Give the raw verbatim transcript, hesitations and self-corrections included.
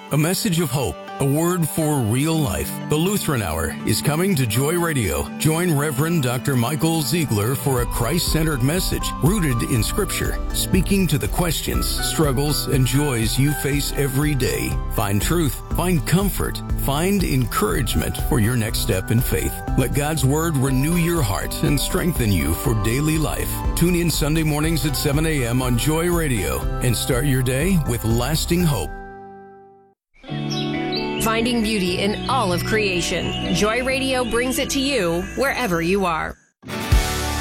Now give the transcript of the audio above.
A message of hope, a word for real life. The Lutheran Hour is coming to Joy Radio. Join Reverend Doctor Michael Ziegler for a Christ-centered message rooted in Scripture, speaking to the questions, struggles, and joys you face every day. Find truth, find comfort, find encouragement for your next step in faith. Let God's Word renew your heart and strengthen you for daily life. Tune in Sunday mornings at seven a.m. on Joy Radio and start your day with lasting hope. Finding beauty in all of creation. Joy Radio brings it to you wherever you are.